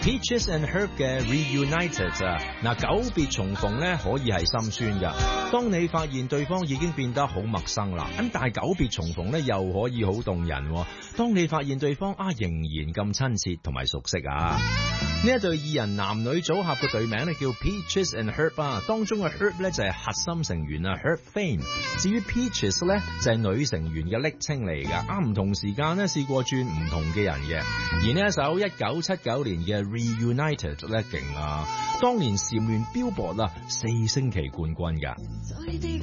Peaches and Herb 嘅 Reunited 啊，嗱，久別重逢咧可以係心酸噶。當你發現對方已經變得好陌生啦，咁但係久別重逢咧又可以好動人。當你發現對方仍然咁親切同埋熟悉啊。呢一對二人男女組合嘅隊名咧叫 Peaches and Herb 啊，當中嘅 Herb 咧就係核心成員啊 Herb Fame， 至於 Peaches 咧就係女成員嘅昵稱嚟噶。唔同時間咧試過轉唔同嘅人嘅，而呢一首1979年嘅 Reunited 咧勁啊，當年蟬聯 Billboard 4星期冠軍噶。